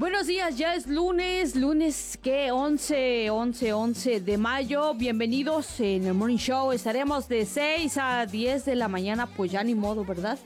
Buenos días, ya es lunes que 11 de mayo. Bienvenidos en el Morning Show. Estaremos de 6 a 10 de la mañana, pues ya ni modo, ¿verdad?